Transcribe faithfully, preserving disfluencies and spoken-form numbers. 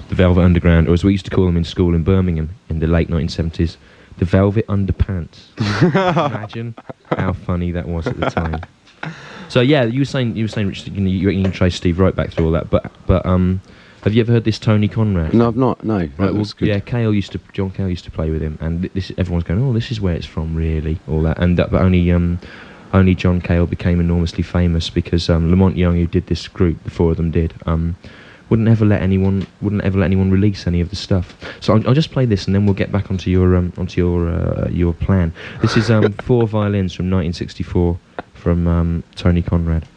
the Velvet Underground, or as we used to call them in school in Birmingham in the late nineteen seventies, the Velvet Underpants. Imagine how funny that was at the time. So yeah, you were saying, you were saying, Richard, you know, you, you can trace Steve right back through all that. But but um, have you ever heard this Tony Conrad? No, I've not. No, Right, that well, was good. yeah, Cale used to, John Cale used to play with him, and this everyone's going, oh, this is where it's from, really, all that, and that, but only um, only John Cale became enormously famous because um, Lamont Young, who did this group, the four of them did, um, wouldn't ever let anyone, wouldn't ever let anyone release any of the stuff. So I'll, I'll just play this, and then we'll get back onto your um, onto your uh, your plan. This is um, four violins from nineteen sixty-four from um, Tony Conrad.